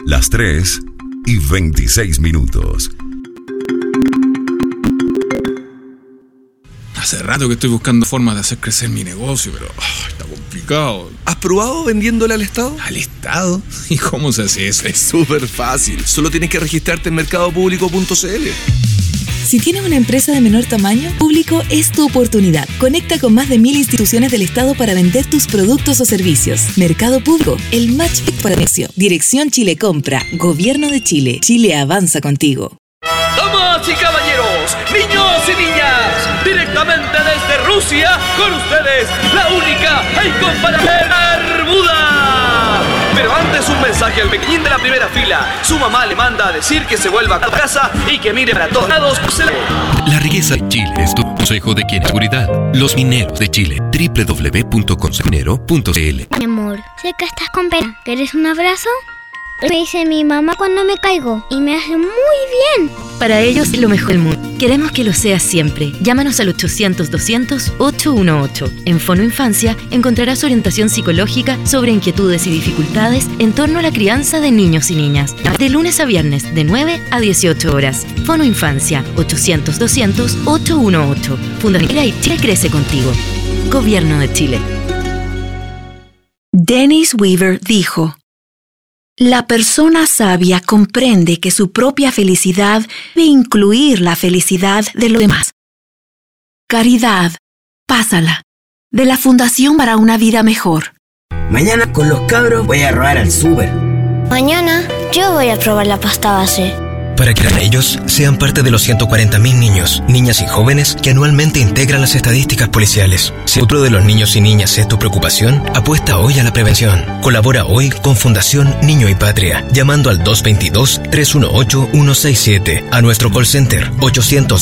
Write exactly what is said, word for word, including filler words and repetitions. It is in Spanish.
Las tres y veintiséis minutos. Hace rato que estoy buscando formas de hacer crecer mi negocio, pero oh, está complicado. ¿Has probado vendiéndole al Estado? ¿Al Estado? ¿Y cómo se hace eso? Es súper fácil. Solo tienes que registrarte en mercado público punto c l. Si tienes una empresa de menor tamaño, Público es tu oportunidad. Conecta con más de mil instituciones del Estado para vender tus productos o servicios. Mercado Público, el match para negocio. Dirección Chile Compra, Gobierno de Chile. Chile avanza contigo. Damas y caballeros, niños y niñas, directamente desde Rusia, con ustedes, la única e incomparable Barbuda. Pero antes un mensaje al pequeñín de la primera fila. Su mamá le manda a decir que se vuelva a casa y que mire para todos lados. La riqueza de Chile es tu consejo de quién seguridad. Los mineros de Chile. doble u doble u doble u punto consejero punto c l. Mi amor, sé que estás con pena. ¿Quieres un abrazo? Me dice mi mamá cuando me caigo y me hace muy bien. Para ellos, lo mejor del mundo. Queremos que lo seas siempre. Llámanos al ochocientos, doscientos, ochocientos dieciocho. En Fono Infancia encontrarás orientación psicológica sobre inquietudes y dificultades en torno a la crianza de niños y niñas. De lunes a viernes, de nueve a dieciocho horas. Fono Infancia, ochocientos, doscientos, ochocientos dieciocho. Fundación y Chile crece contigo. Gobierno de Chile. Dennis Weaver dijo: la persona sabia comprende que su propia felicidad debe incluir la felicidad de los demás. Caridad, pásala, de la Fundación para una Vida Mejor. Mañana con los cabros voy a robar al súper. Mañana yo voy a probar la pasta base. Para que ellos sean parte de los ciento cuarenta mil niños, niñas y jóvenes que anualmente integran las estadísticas policiales. Si otro de los niños y niñas es tu preocupación, apuesta hoy a la prevención. Colabora hoy con Fundación Niño y Patria, llamando al dos dos dos, tres uno ocho, uno seis siete, a nuestro call center ochocientos